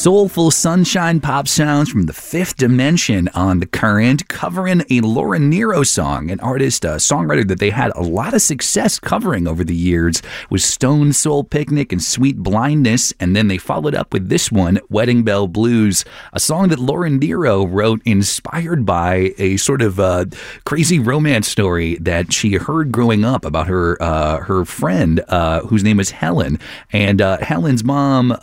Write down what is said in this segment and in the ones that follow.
Soulful sunshine pop sounds from the Fifth Dimension on The Current, covering a Laura Nyro song, an artist, a songwriter that they had a lot of success covering over the years with Stone Soul Picnic and Sweet Blindness, and then they followed up with this one, Wedding Bell Blues, a song that Laura Nyro wrote inspired by a sort of crazy romance story that she heard growing up about her friend, whose name was Helen, and Helen's mom,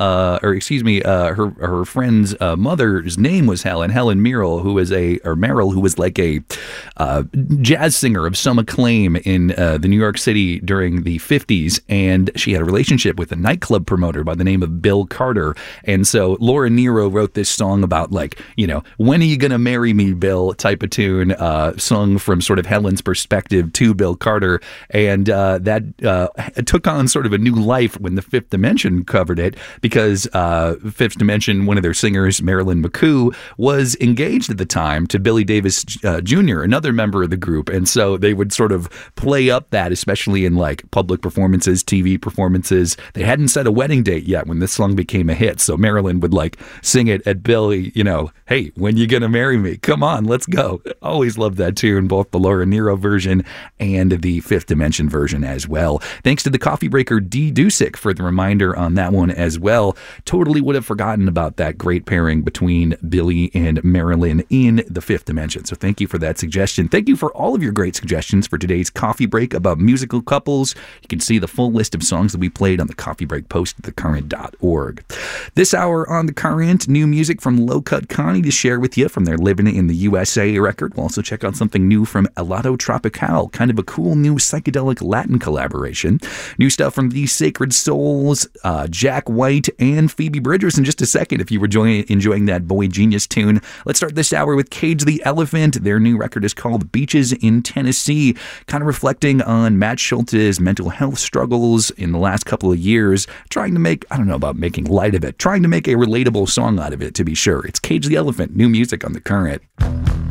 her friend's mother's name was Helen Merrill, who was Merrill, who was like a jazz singer of some acclaim in the New York City during the 50s, and she had a relationship with a nightclub promoter by the name of Bill Carter. And so Laura Nyro wrote this song about, like, you know, when are you gonna marry me, Bill, type of tune, sung from sort of Helen's perspective to Bill Carter, and that took on sort of a new life when the Fifth Dimension covered it, because Fifth Dimension, one of their singers, Marilyn McCoo, was engaged at the time to Billy Davis Jr., another member of the group. And so they would sort of play up that, especially in like public performances, TV performances. They hadn't set a wedding date yet when this song became a hit. So Marilyn would like sing it at Billy, you know, hey, when you gonna marry me? Come on, let's go. Always loved that tune, both the Laura Nyro version and the Fifth Dimension version as well. Thanks to the coffee breaker D. Dusick for the reminder on that one as well. Totally would have forgotten about that great pairing between Billy and Marilyn in the Fifth Dimension. So thank you for that suggestion. Thank you for all of your great suggestions for today's coffee break about musical couples. You can see the full list of songs that we played on the coffee break post at thecurrent.org. This hour on The Current, new music from Low Cut Connie to share with you from their Living in the USA record. We'll also check out something new from Helado Tropical, kind of a cool new psychedelic Latin collaboration. New stuff from The Sacred Souls, Jack White, and Phoebe Bridgers in just a second if you were enjoying that Boy Genius tune. Let's start this hour with Cage the Elephant. Their new record is called Beaches in Tennessee, kind of reflecting on Matt Schulte's mental health struggles in the last couple of years, trying to make, I don't know about making light of it, trying to make a relatable song out of it, to be sure. It's Cage the Elephant, new music on The Current.